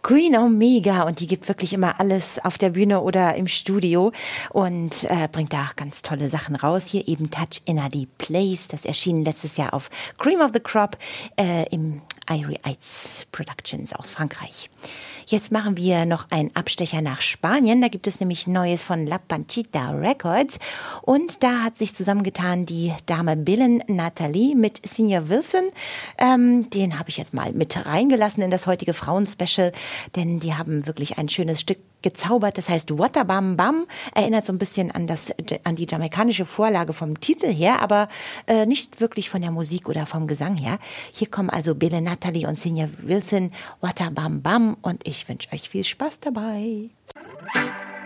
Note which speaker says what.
Speaker 1: Queen Omega, und die gibt wirklich immer alles auf der Bühne oder im Studio und bringt da auch ganz tolle Sachen raus. Hier eben Touch Inna the Place, das erschien letztes Jahr auf Cream of the Crop im Irie Eitz Productions aus Frankreich. Jetzt machen wir noch einen Abstecher nach Spanien. Da gibt es nämlich Neues von La Panchita Records. Und da hat sich zusammengetan die Dame Billen Nathalie mit Senior Wilson. Den habe ich jetzt mal mit reingelassen in das heutige Frauenspecial, denn die haben wirklich ein schönes Stück gezaubert. Das heißt Wata Bam Bam, erinnert so ein bisschen an die jamaikanische Vorlage vom Titel her, aber nicht wirklich von der Musik oder vom Gesang her. Hier kommen also Billen Nathalie und Senior Wilson, Wata Bam Bam, und ich wünsche euch viel Spaß dabei.